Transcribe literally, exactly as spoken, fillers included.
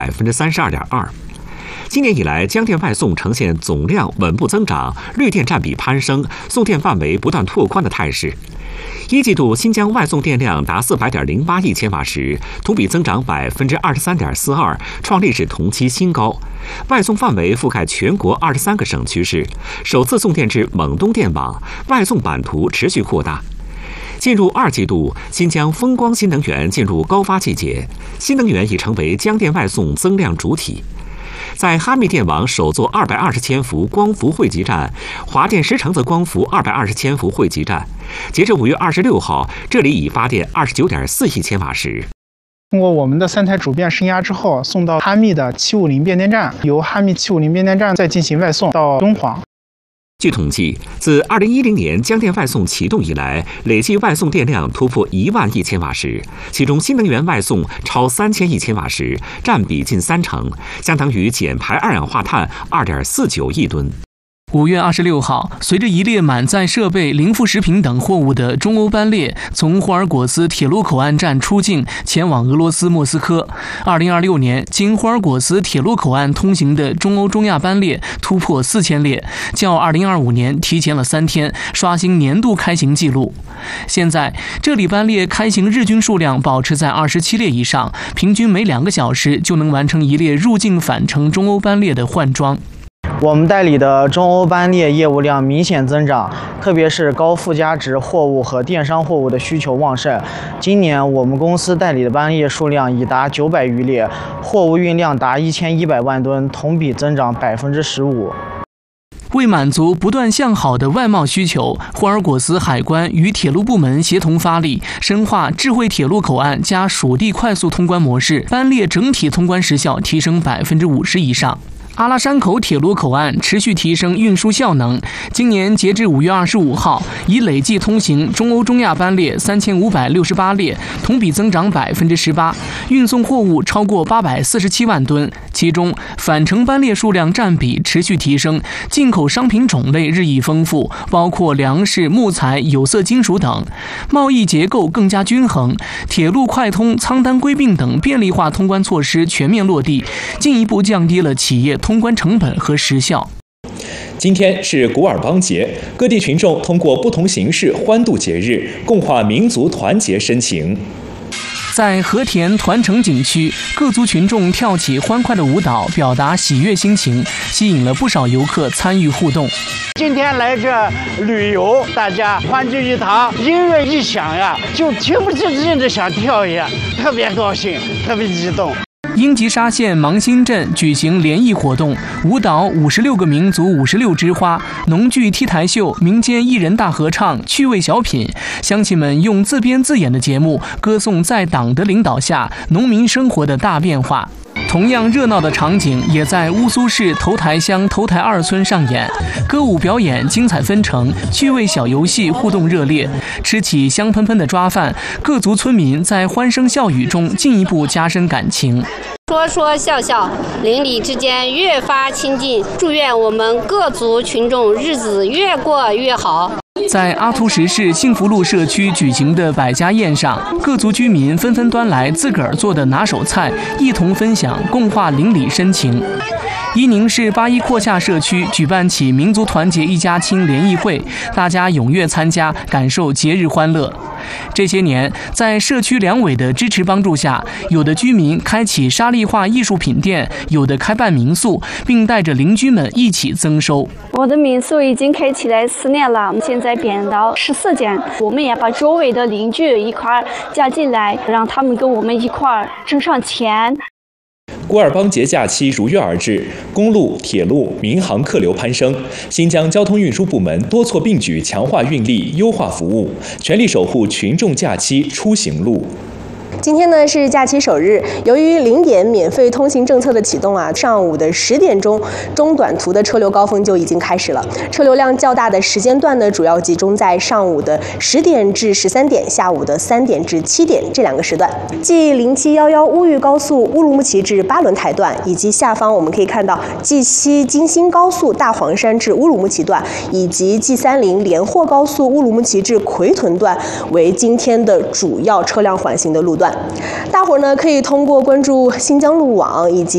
百分之三十二点二。今年以来，江电外送呈现总量稳步增长、绿电占比攀升、送电范围不断拓宽的态势。一季度新疆外送电量达四百点零八亿千瓦时，同比增长百分之二十三点四二，创历史同期新高。外送范围覆盖全国二十三个省区市，首次送电至蒙东电网，外送版图持续扩大。进入二季度，新疆风光新能源进入高发季节，新能源已成为江电外送增量主体。在哈密电网首座二百二十千伏光伏汇集站，华电石城则光伏二百二十千伏汇集站。截至五月二十六号，这里已发电二十九点四亿千瓦时。 通过我们的三台主变升压之后，送到哈密的七五零变电站，由哈密七五零变电站再进行外送到敦煌。 据统计，自二零一零年江电外送启动以来，累计外送电量突破一万亿千瓦时，其中新能源外送超三千亿千瓦时，占比近三成，相当于减排二氧化碳二点四九亿吨。 五月二十六号，随着一列满载设备、零副食品等货物的中欧班列从霍尔果斯铁路口岸站出境，前往俄罗斯莫斯科。二零二六年，经霍尔果斯铁路口岸通行的中欧中亚班列突破四千列，较二零二五年提前了三天，刷新年度开行纪录。现在，这里班列开行日均数量保持在二十七列以上，平均每两个小时就能完成一列入境返程中欧班列的换装。 我们代理的中欧班列业务量明显增长，特别是高附加值货物和电商货物的需求旺盛。今年我们公司代理的班列数量已达九百余列，货物运量达一千一百万吨，同比增长百分之十五。 为满足不断向好的外贸需求，霍尔果斯海关与铁路部门协同发力，深化智慧铁路口岸加属地快速通关模式，班列整体通关时效提升百分之五十以上。阿拉山口铁路口岸持续提升运输效能，今年截至五月二十五号，已累计通行中欧中亚班列三千五百六十八列，同比增长百分之十八，运送货物超过八百四十七万吨。其中，返程班列数量占比持续提升，进口商品种类日益丰富，包括粮食、木材、有色金属等，贸易结构更加均衡，铁路快通、仓单归并等便利化通关措施全面落地，进一步降低了企业通关成本和时效。 今天是古尔邦节，各地群众通过不同形式欢度节日，共话民族团结深情。 在和田团城景区，各族群众跳起欢快的舞蹈，表达喜悦心情，吸引了不少游客参与互动。 今天来这旅游，大家欢聚一堂，音乐一响呀，就情不自禁的想跳一下，特别高兴，特别激动。 英吉沙县芒新镇举行联谊活动，舞蹈五十六个民族五十六枝花，农剧 T 台秀，民间艺人大合唱，趣味小品，乡亲们用自编自演的节目歌颂在党的领导下农民生活的大变化。同样热闹的场景也在乌苏市头台乡头台二村上演，歌舞表演精彩纷呈，趣味小游戏互动热烈。吃起香喷喷的抓饭，各族村民在欢声笑语中进一步加深感情。 说说笑笑，邻里之间越发亲近，祝愿我们各族群众日子越过越好。 在阿图什市幸福路社区举行的百家宴上，各族居民纷纷端来自个儿做的拿手菜，一同分享，共话邻里深情。伊宁市八一廓下社区举办起民族团结一家亲联谊会，大家踊跃参加，感受节日欢乐。这些年，在社区两委的支持帮助下，有的居民开启沙砾画艺术品店，有的开办民宿，并带着邻居们一起增收。 我的民宿已经开起来四年了，现在变到十四间。我们也把周围的邻居一块加进来，让他们跟我们一块挣上钱。 古尔邦节假期如约而至，公路、铁路、民航客流攀升。新疆交通运输部门多措并举，强化运力，优化服务，全力守护群众假期出行路。 今天呢是假期首日，由于零点免费通行政策的启动啊，上午的十点钟中短途的车流高峰就已经开始了。车流量较大的时间段呢，主要集中在上午的十点至十三点，下午的三点至七点这两个时段。即零七一一乌豫高速乌鲁木齐至巴伦台段，以及下方我们可以看到 G 七京新高速大黄山至乌鲁木齐段，以及 G 三零连霍高速乌鲁木齐至奎屯段为今天的主要车辆缓行的路段。大伙儿呢可以通过关注新疆路网以及